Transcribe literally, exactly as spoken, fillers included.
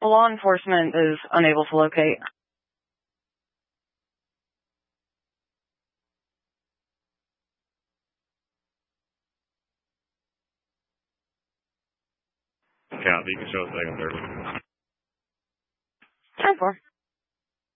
Law enforcement is unable to locate. Count, you can show us second, third. ten four.